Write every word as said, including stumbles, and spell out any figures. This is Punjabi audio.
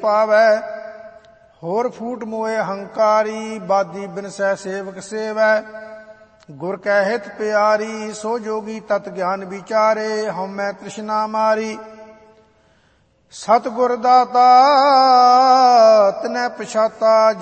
ਪਾਵੈ। ਹੋਰ ਫੂਟ ਮੋਏ ਹੰਕਾਰੀ, ਬਾਦੀ ਬਿਨਸੈ ਸੇਵਕ ਸੇਵੈ। ਗੁਰ ਕੈ ਹਿਤ ਪਿਆਰੀ, ਸੋ ਜੋਗੀ ਤਤ ਗਿਆਨ ਵਿਚਾਰੇ। ਹਉਮੈ ਤ੍ਰਿਸ਼ਨਾ ਮਾਰੀ, ਸਤਿਗੁਰ ਦਾਤਾ ਤਿਨੈ ਪਛਾਤਾ।